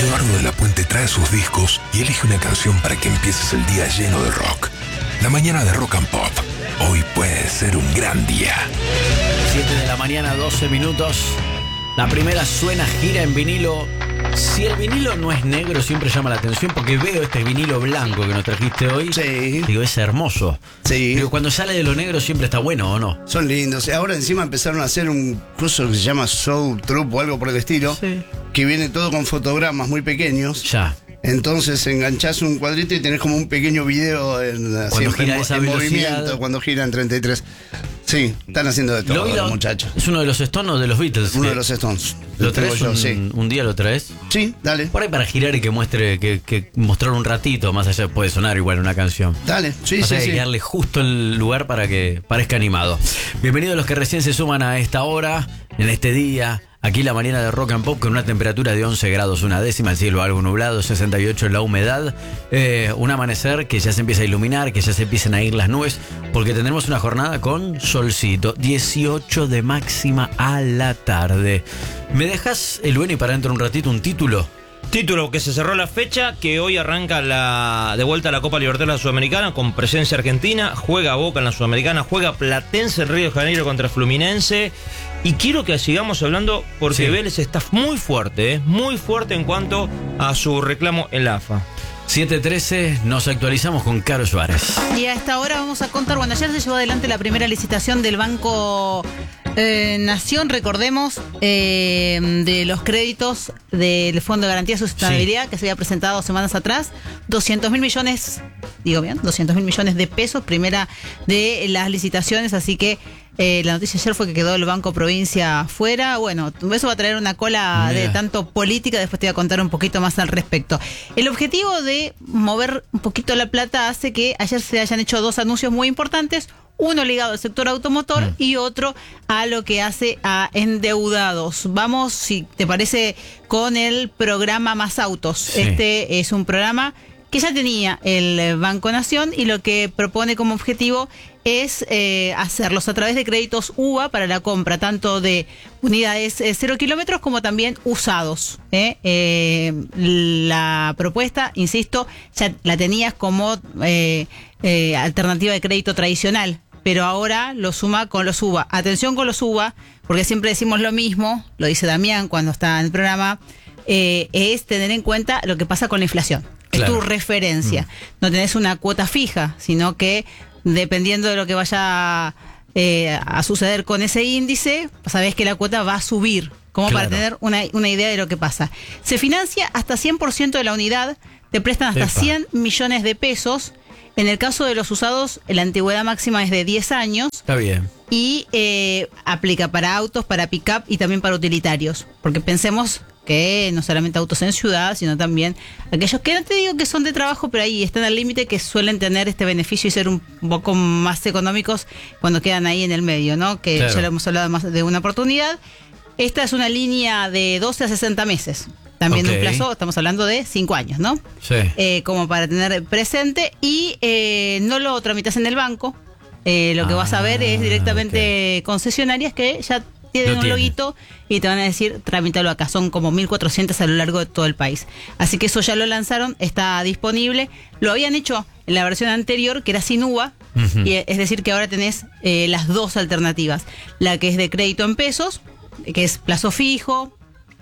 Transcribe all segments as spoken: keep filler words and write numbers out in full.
Eduardo de la Puente trae sus discos y elige una canción para que empieces el día lleno de rock. La mañana de Rock and Pop. Hoy puede ser un gran día. siete de la mañana, doce minutos. La primera suena, gira en vinilo. Si el vinilo no es negro, siempre llama la atención porque veo este vinilo blanco que nos trajiste hoy. Sí. Digo, es hermoso. Sí. Pero cuando sale de lo negro siempre está bueno, ¿o no? Son lindos. Ahora encima empezaron a hacer un curso que se llama Soul Troop o algo por el estilo. Sí. Que viene todo con fotogramas muy pequeños. Ya. Entonces enganchás un cuadrito y tenés como un pequeño video en, Cuando siempre gira en, esa en velocidad. movimiento, cuando gira en treinta y tres. Sí, están haciendo de todo Lo vi la- los muchachos. Es uno de los Stones o de los Beatles. Uno que- de los Stones. ¿Lo tengo traes yo, un, sí. un día lo traes? Sí, dale. Por ahí para girar y que muestre, que, que mostrar un ratito, más allá puede sonar igual una canción. Dale, sí, O sea, sí, hay que sí. darle justo el lugar para que parezca animado. Bienvenidos los que recién se suman a esta hora, en este día. Aquí la mañana de Rock and Pop con una temperatura de once grados una décima, el cielo algo nublado, sesenta y ocho en la humedad, eh, un amanecer que ya se empieza a iluminar, que ya se empiezan a ir las nubes, porque tendremos una jornada con solcito, dieciocho de máxima a la tarde. ¿Me dejas, el Beni, para dentro de un ratito un título? Título que se cerró la fecha, que hoy arranca la de vuelta a la Copa Libertadores de la Sudamericana con presencia argentina, juega Boca en la Sudamericana, juega Platense en Río de Janeiro contra Fluminense. Y quiero que sigamos hablando porque Sí. Vélez está muy fuerte, ¿eh? muy fuerte en cuanto a su reclamo en la A F A. siete trece, nos actualizamos con Caro Suárez. Y a esta hora vamos a contar, bueno, ayer se llevó adelante la primera licitación del Banco eh, Nación, recordemos, eh, de los créditos del Fondo de Garantía de Sustentabilidad, que se había presentado semanas atrás, doscientos mil millones, digo bien, doscientos mil millones de pesos, primera de las licitaciones, así que eh, la noticia ayer fue que quedó el Banco Provincia fuera. Bueno, eso va a traer una cola Mira. de tanto política, después te voy a contar un poquito más al respecto. El objetivo de mover un poquito la plata hace que ayer se hayan hecho dos anuncios muy importantes, uno ligado al sector automotor Mm. y otro a lo que hace a endeudados. Vamos, si te parece, con el programa Más Autos. Sí. Este es un programa que ya tenía el Banco Nación y lo que propone como objetivo es eh, hacerlos a través de créditos U V A para la compra tanto de unidades eh, cero kilómetros como también usados. ¿eh? Eh, la propuesta, insisto, ya la tenías como eh, eh, alternativa de crédito tradicional, pero ahora lo suma con los U V A. Atención con los U V A, porque siempre decimos lo mismo, lo dice Damián cuando está en el programa, eh, es tener en cuenta lo que pasa con la inflación. Claro. Es tu referencia. No tenés una cuota fija, sino que dependiendo de lo que vaya eh, a suceder con ese índice, sabés que la cuota va a subir, como Claro. para tener una, una idea de lo que pasa. Se financia hasta cien por ciento de la unidad, te prestan hasta Epa. cien millones de pesos. En el caso de los usados, la antigüedad máxima es de diez años. Está bien. Y eh, aplica para autos, para pick-up y también para utilitarios. Porque pensemos que no solamente autos en ciudad, sino también aquellos que no te digo que son de trabajo, pero ahí están al límite, que suelen tener este beneficio y ser un poco más económicos cuando quedan ahí en el medio, ¿no? Que Claro. ya lo hemos hablado más de una oportunidad. Esta es una línea de doce a sesenta meses. También Ok. un plazo, estamos hablando de cinco años, ¿no? Sí. Eh, como para tener presente, y eh, no lo tramitas en el banco. Eh, lo que Ah, vas a ver es directamente concesionarias que ya tienen Lo un tienen. loguito y te van a decir tramítalo acá. Son como mil cuatrocientos a lo largo de todo el país. Así que eso ya lo lanzaron, está disponible. Lo habían hecho en la versión anterior, que era sin U V A, Ujú. y es decir que ahora tenés eh, las dos alternativas. La que es de crédito en pesos, que es plazo fijo,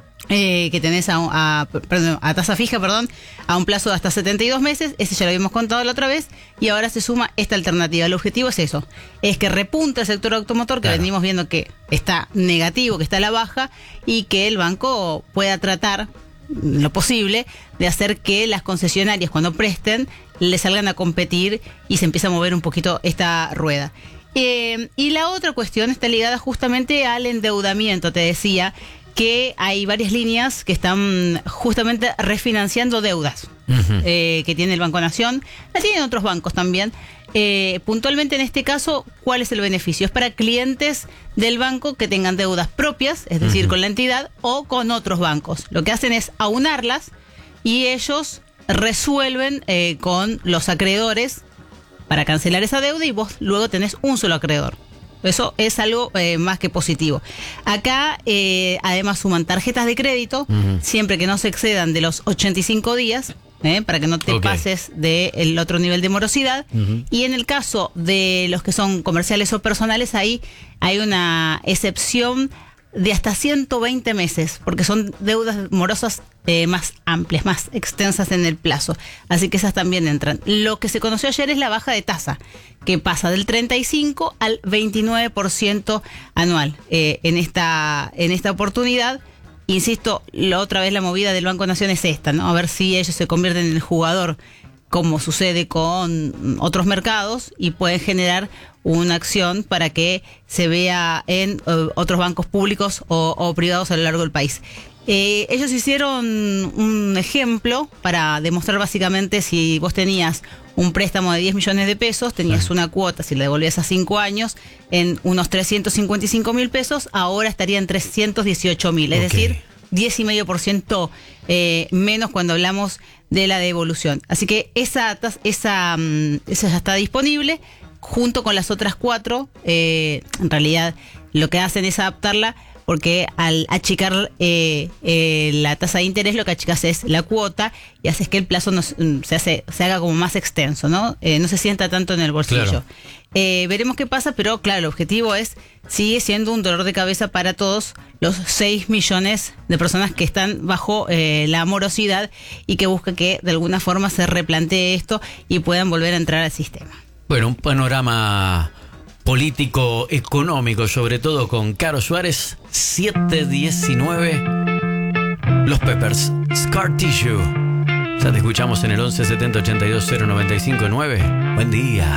eh, que tenés a, a, perdón, a tasa fija, perdón, a un plazo de hasta setenta y dos meses, ese ya lo habíamos contado la otra vez, y ahora se suma esta alternativa. El objetivo es eso, es que repunte el sector automotor, que Claro. venimos viendo que está negativo, que está a la baja, y que el banco pueda tratar lo posible de hacer que las concesionarias, cuando presten, le salgan a competir y se empiece a mover un poquito esta rueda. Eh, y la otra cuestión está ligada justamente al endeudamiento. Te decía que hay varias líneas que están justamente refinanciando deudas Ujú. eh, que tiene el Banco Nación. La tienen otros bancos también. Eh, puntualmente en este caso, ¿cuál es el beneficio? Es para clientes del banco que tengan deudas propias, es decir, Ujú. con la entidad o con otros bancos. Lo que hacen es aunarlas y ellos resuelven eh, con los acreedores para cancelar esa deuda, y vos luego tenés un solo acreedor. Eso es algo eh, más que positivo. Acá, eh, además, suman tarjetas de crédito, uh-huh. siempre que no se excedan de los ochenta y cinco días, eh, para que no te okay. pases del otro nivel de morosidad. Uh-huh. Y en el caso de los que son comerciales o personales, ahí hay una excepción de hasta ciento veinte meses, porque son deudas morosas eh, más amplias, más extensas en el plazo. Así que esas también entran. Lo que se conoció ayer es la baja de tasa, que pasa del treinta y cinco al veintinueve por ciento anual. Eh, en esta, en esta oportunidad, insisto, la otra vez la movida del Banco Nación es esta, ¿no? A ver si ellos se convierten en el jugador, como sucede con otros mercados, y pueden generar una acción para que se vea en uh, otros bancos públicos o, o privados a lo largo del país. Eh, ellos hicieron un ejemplo para demostrar básicamente si vos tenías un préstamo de diez millones de pesos, tenías sí. una cuota, si la devolvías a cinco años, en unos trescientos cincuenta y cinco mil pesos, ahora estaría en trescientos dieciocho mil, es okay. decir, diez coma cinco por ciento eh, menos cuando hablamos de la devolución. Así que esa, esa, esa ya está disponible, junto con las otras cuatro. Eh, en realidad lo que hacen es adaptarla, porque al achicar eh, eh, la tasa de interés, lo que achicas es la cuota y haces que el plazo nos, se, hace, se haga como más extenso, ¿no? Eh, no se sienta tanto en el bolsillo. Claro. Eh, veremos qué pasa, pero claro, el objetivo es, sigue siendo un dolor de cabeza para todos los seis millones de personas que están bajo eh, la morosidad y que buscan que de alguna forma se replantee esto y puedan volver a entrar al sistema. Bueno, un panorama político, económico, sobre todo con Caro Suárez. Siete diecinueve. Los Peppers, Scar Tissue. Ya te escuchamos en el once setenta ochenta y dos cero noventa y cinco nueve. Buen día.